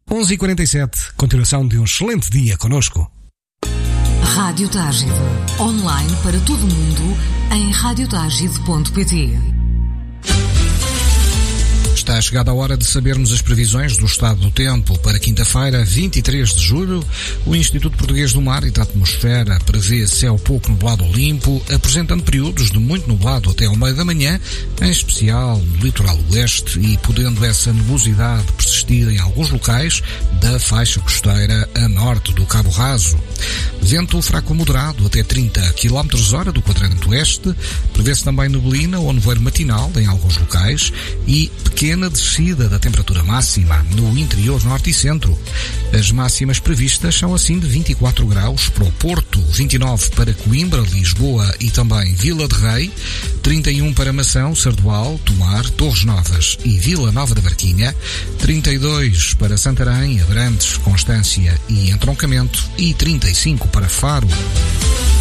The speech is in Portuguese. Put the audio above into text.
11h47, continuação de um excelente dia connosco. Rádio Tágide, online para todo o mundo em radiotagide.pt. Está chegada a hora de sabermos as previsões do estado do tempo. Para quinta-feira, 23 de julho, o Instituto Português do Mar e da Atmosfera prevê céu pouco nublado ou limpo, apresentando períodos de muito nublado até ao meio da manhã, em especial no litoral oeste, e podendo essa nebulosidade persistir em alguns locais da faixa costeira a norte do Cabo Raso. Vento fraco a moderado até 30 km/h do quadrante oeste, prevê-se também neblina ou nevoeiro matinal em alguns locais e pequena descida da temperatura máxima no interior norte e centro. As máximas previstas são assim de 24 graus para o Porto, 29 para Coimbra, Lisboa e também Vila de Rei, 31 para Mação, Sardual, Tomar, Torres Novas e Vila Nova da Barquinha, 32 para Santarém, Abrantes, Constância e Entroncamento e 35 para Faro.